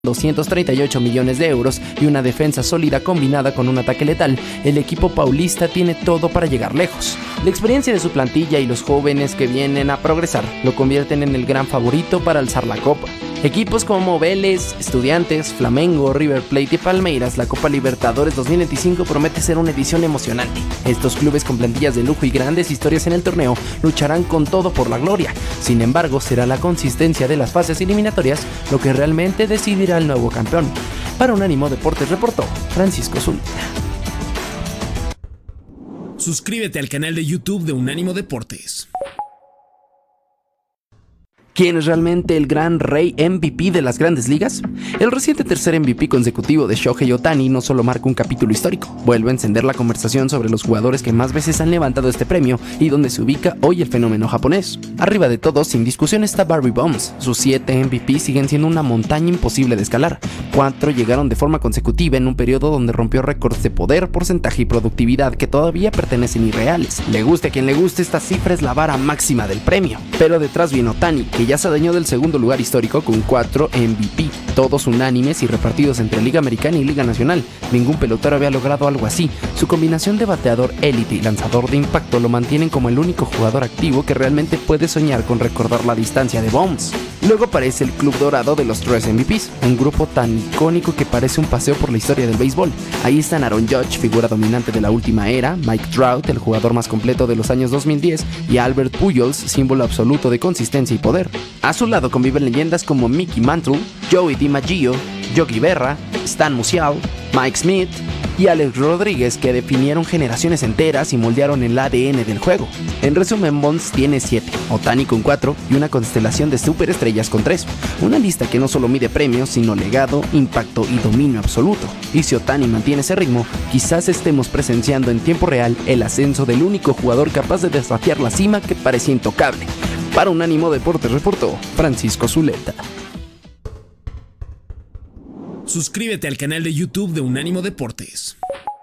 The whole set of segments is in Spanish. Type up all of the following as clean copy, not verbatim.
238 millones de euros y una defensa sólida combinada con un ataque letal, el equipo paulista tiene todo para llegar lejos. La experiencia de su plantilla y los jóvenes que vienen a progresar lo convierten en el gran favorito para alzar la copa. Equipos como Vélez, Estudiantes, Flamengo, River Plate y Palmeiras, la Copa Libertadores 2025 promete ser una edición emocionante. Estos clubes con plantillas de lujo y grandes historias en el torneo lucharán con todo por la gloria. Sin embargo, será la consistencia de las fases eliminatorias lo que realmente decidirá el nuevo campeón. Para Unánimo Deportes reportó Francisco Zúñiga. Suscríbete al canal de YouTube de Unánimo Deportes. ¿Quién es realmente el gran rey MVP de las grandes ligas? El reciente tercer MVP consecutivo de Shohei Ohtani no solo marca un capítulo histórico, vuelve a encender la conversación sobre los jugadores que más veces han levantado este premio y donde se ubica hoy el fenómeno japonés. Arriba de todo, sin discusión, está Barry Bonds. Sus 7 MVP siguen siendo una montaña imposible de escalar. 4 llegaron de forma consecutiva en un periodo donde rompió récords de poder, porcentaje y productividad que todavía pertenecen irreales. Le guste a quien le guste, esta cifra es la vara máxima del premio. Pero detrás viene Ohtani, que ya se adueñó del segundo lugar histórico con 4 MVP, todos unánimes y repartidos entre Liga Americana y Liga Nacional. Ningún pelotero había logrado algo así. Su combinación de bateador élite y lanzador de impacto lo mantienen como el único jugador activo que realmente puede soñar con recordar la distancia de Bonds. Luego aparece el Club Dorado de los 3 MVPs, un grupo tan icónico que parece un paseo por la historia del béisbol. Ahí están Aaron Judge, figura dominante de la última era, Mike Trout, el jugador más completo de los años 2010, y Albert Pujols, símbolo absoluto de consistencia y poder. A su lado conviven leyendas como Mickey Mantle, Joey DiMaggio, Yogi Berra, Stan Musial, Mike Smith y Alex Rodríguez, que definieron generaciones enteras y moldearon el ADN del juego. En resumen, Bonds tiene 7, Ohtani con 4 y una constelación de superestrellas con 3. Una lista que no solo mide premios, sino legado, impacto y dominio absoluto. Y si Ohtani mantiene ese ritmo, quizás estemos presenciando en tiempo real el ascenso del único jugador capaz de desafiar la cima que parecía intocable. Para Unánimo Deportes reportó Francisco Zuleta. Suscríbete al canal de YouTube de Unánimo Deportes.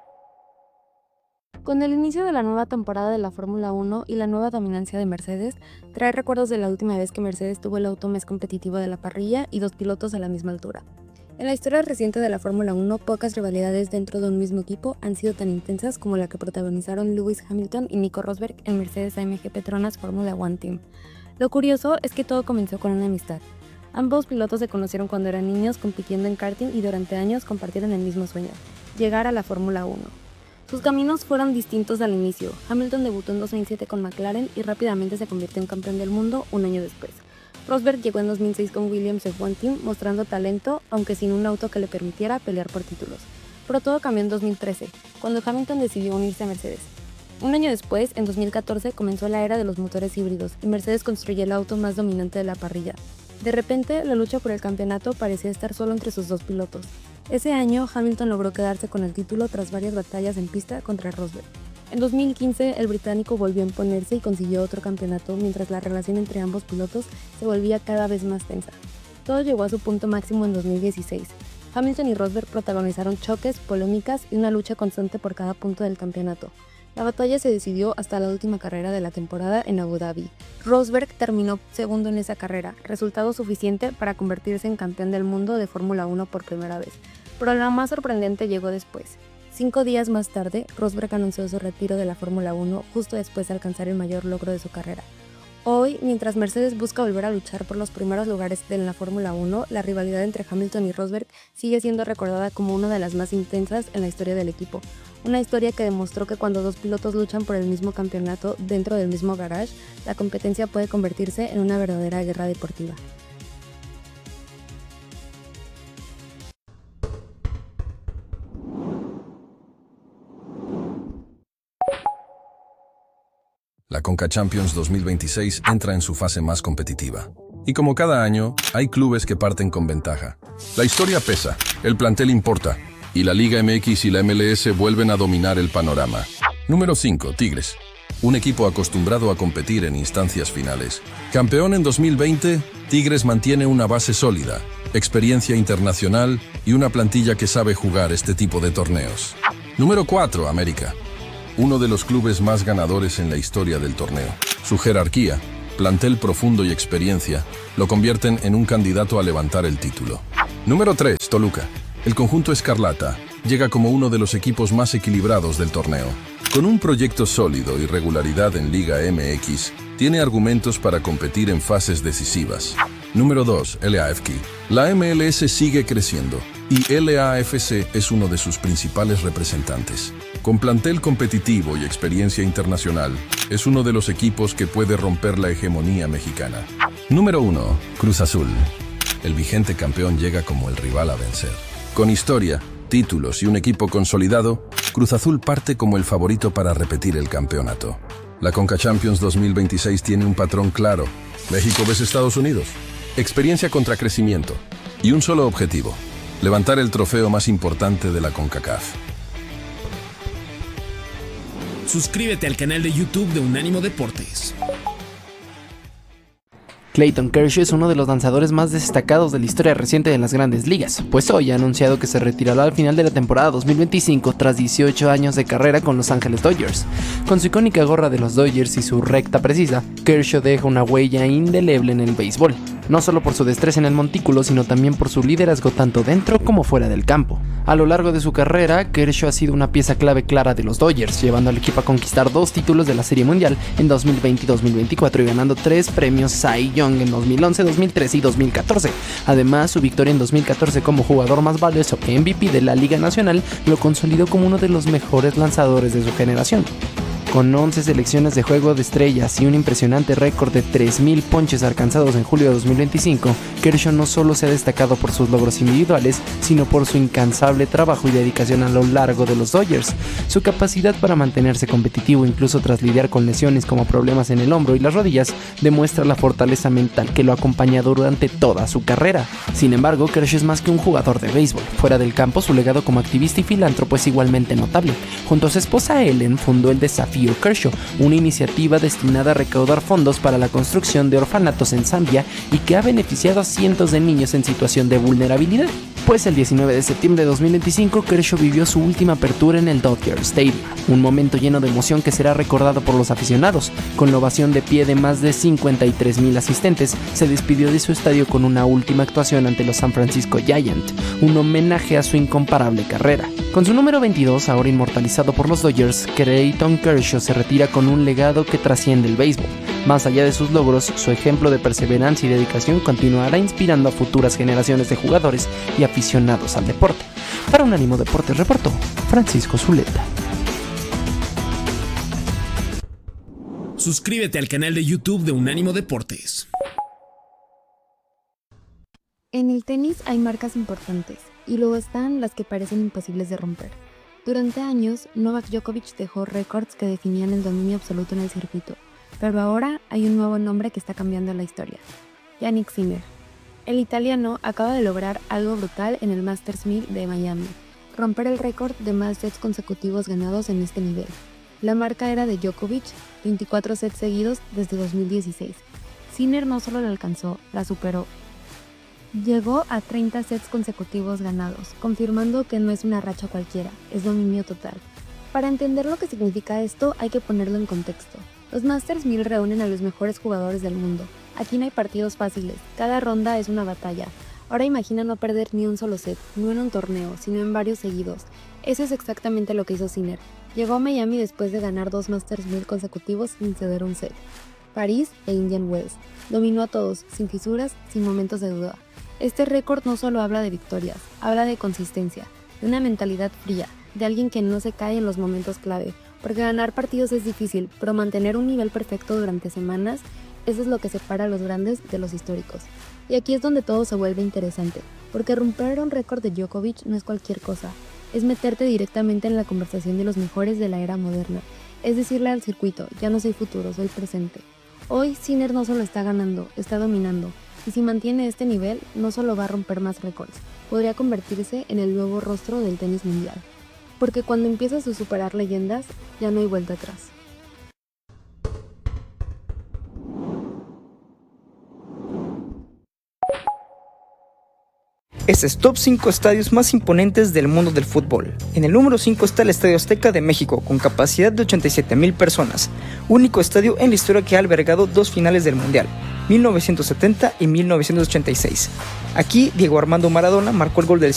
Con el inicio de la nueva temporada de la Fórmula 1 y la nueva dominancia de Mercedes, trae recuerdos de la última vez que Mercedes tuvo el auto más competitivo de la parrilla y 2 pilotos a la misma altura. En la historia reciente de la Fórmula 1, pocas rivalidades dentro de un mismo equipo han sido tan intensas como la que protagonizaron Lewis Hamilton y Nico Rosberg en Mercedes AMG Petronas Fórmula 1 Team. Lo curioso es que todo comenzó con una amistad. Ambos pilotos se conocieron cuando eran niños compitiendo en karting y durante años compartieron el mismo sueño, llegar a la Fórmula 1. Sus caminos fueron distintos al inicio. Hamilton debutó en 2007 con McLaren y rápidamente se convirtió en campeón del mundo un año después. Rosberg llegó en 2006 con Williams F1 Team mostrando talento, aunque sin un auto que le permitiera pelear por títulos. Pero todo cambió en 2013, cuando Hamilton decidió unirse a Mercedes. Un año después, en 2014, comenzó la era de los motores híbridos y Mercedes construyó el auto más dominante de la parrilla. De repente, la lucha por el campeonato parecía estar solo entre sus 2 pilotos. Ese año, Hamilton logró quedarse con el título tras varias batallas en pista contra Rosberg. En 2015, el británico volvió a imponerse y consiguió otro campeonato, mientras la relación entre ambos pilotos se volvía cada vez más tensa. Todo llegó a su punto máximo en 2016. Hamilton y Rosberg protagonizaron choques, polémicas y una lucha constante por cada punto del campeonato. La batalla se decidió hasta la última carrera de la temporada en Abu Dhabi. Rosberg terminó segundo en esa carrera, resultado suficiente para convertirse en campeón del mundo de Fórmula 1 por primera vez. Pero lo más sorprendente llegó después. 5 días más tarde, Rosberg anunció su retiro de la Fórmula 1 justo después de alcanzar el mayor logro de su carrera. Hoy, mientras Mercedes busca volver a luchar por los primeros lugares en la Fórmula 1, la rivalidad entre Hamilton y Rosberg sigue siendo recordada como una de las más intensas en la historia del equipo. Una historia que demostró que cuando 2 pilotos luchan por el mismo campeonato dentro del mismo garage, la competencia puede convertirse en una verdadera guerra deportiva. La Conca Champions 2026 entra en su fase más competitiva. Y como cada año, hay clubes que parten con ventaja. La historia pesa, el plantel importa, y la Liga MX y la MLS vuelven a dominar el panorama. Número 5, Tigres. Un equipo acostumbrado a competir en instancias finales. Campeón en 2020, Tigres mantiene una base sólida, experiencia internacional y una plantilla que sabe jugar este tipo de torneos. Número 4, América. Uno de los clubes más ganadores en la historia del torneo. Su jerarquía, plantel profundo y experiencia lo convierten en un candidato a levantar el título. Número 3, Toluca. El conjunto escarlata llega como uno de los equipos más equilibrados del torneo. Con un proyecto sólido y regularidad en Liga MX, tiene argumentos para competir en fases decisivas. Número 2, LAFC. La MLS sigue creciendo y LAFC es uno de sus principales representantes. Con plantel competitivo y experiencia internacional, es uno de los equipos que puede romper la hegemonía mexicana. Número 1, Cruz Azul. El vigente campeón llega como el rival a vencer. Con historia, títulos y un equipo consolidado, Cruz Azul parte como el favorito para repetir el campeonato. La CONCACHAMPIONS 2026 tiene un patrón claro. México vs Estados Unidos. Experiencia contra crecimiento. Y un solo objetivo: levantar el trofeo más importante de la CONCACAF. Suscríbete al canal de YouTube de Unánimo Deportes. Clayton Kershaw es uno de los lanzadores más destacados de la historia reciente de las grandes ligas, pues hoy ha anunciado que se retirará al final de la temporada 2025 tras 18 años de carrera con Los Ángeles Dodgers. Con su icónica gorra de los Dodgers y su recta precisa, Kershaw deja una huella indeleble en el béisbol, no solo por su destreza en el montículo, sino también por su liderazgo tanto dentro como fuera del campo. A lo largo de su carrera, Kershaw ha sido una pieza clave clara de los Dodgers, llevando al equipo a conquistar 2 títulos de la Serie Mundial en 2020 y 2024 y ganando 3 premios Cy Young en 2011, 2013 y 2014. Además, su victoria en 2014 como jugador más valioso e MVP de la Liga Nacional lo consolidó como uno de los mejores lanzadores de su generación. Con 11 selecciones de juego de estrellas y un impresionante récord de 3,000 ponches alcanzados en julio de 2025, Kershaw no solo se ha destacado por sus logros individuales, sino por su incansable trabajo y dedicación a lo largo de los Dodgers. Su capacidad para mantenerse competitivo incluso tras lidiar con lesiones como problemas en el hombro y las rodillas demuestra la fortaleza mental que lo ha acompañado durante toda su carrera. Sin embargo, Kershaw es más que un jugador de béisbol. Fuera del campo, su legado como activista y filántropo es igualmente notable. Junto a su esposa Ellen fundó el Desafío Kershaw, una iniciativa destinada a recaudar fondos para la construcción de orfanatos en Zambia y que ha beneficiado a cientos de niños en situación de vulnerabilidad. Pues el 19 de septiembre de 2025, Kershaw vivió su última apertura en el Dodger Stadium, un momento lleno de emoción que será recordado por los aficionados. Con la ovación de pie de más de 53,000 asistentes, se despidió de su estadio con una última actuación ante los San Francisco Giants, un homenaje a su incomparable carrera. Con su número 22, ahora inmortalizado por los Dodgers, Clayton Kershaw se retira con un legado que trasciende el béisbol. Más allá de sus logros, su ejemplo de perseverancia y dedicación continuará inspirando a futuras generaciones de jugadores y aficionados al deporte. Para Unánimo Deportes reportó Francisco Zuleta. Suscríbete al canal de YouTube de Unánimo Deportes. En el tenis hay marcas importantes, y luego están las que parecen imposibles de romper. Durante años, Novak Djokovic dejó récords que definían el dominio absoluto en el circuito, pero ahora hay un nuevo nombre que está cambiando la historia: Jannik Sinner. El italiano acaba de lograr algo brutal en el Masters 1000 de Miami, romper el récord de más sets consecutivos ganados en este nivel. La marca era de Djokovic, 24 sets seguidos desde 2016. Sinner no solo la alcanzó, la superó. Llegó a 30 sets consecutivos ganados, confirmando que no es una racha cualquiera, es dominio total. Para entender lo que significa esto, hay que ponerlo en contexto. Los Masters 1000 reúnen a los mejores jugadores del mundo. Aquí no hay partidos fáciles, cada ronda es una batalla. Ahora imagina no perder ni un solo set, no en un torneo, sino en varios seguidos. Eso es exactamente lo que hizo Sinner. Llegó a Miami después de ganar 2 Masters 1000 consecutivos sin ceder un set. París e Indian Wells. Dominó a todos, sin fisuras, sin momentos de duda. Este récord no solo habla de victorias, habla de consistencia, de una mentalidad fría, de alguien que no se cae en los momentos clave, porque ganar partidos es difícil, pero mantener un nivel perfecto durante semanas, eso es lo que separa a los grandes de los históricos. Y aquí es donde todo se vuelve interesante, porque romper un récord de Djokovic no es cualquier cosa, es meterte directamente en la conversación de los mejores de la era moderna, es decirle al circuito, ya no soy futuro, soy presente. Hoy Sinner no solo está ganando, está dominando. Y si mantiene este nivel, no solo va a romper más récords, podría convertirse en el nuevo rostro del tenis mundial. Porque cuando empiezas a superar leyendas, ya no hay vuelta atrás. Este es Top 5 estadios más imponentes del mundo del fútbol. En el número 5 está el Estadio Azteca de México, con capacidad de 87,000 personas. Único estadio en la historia que ha albergado 2 finales del Mundial. 1970 y 1986. Aquí, Diego Armando Maradona marcó el gol del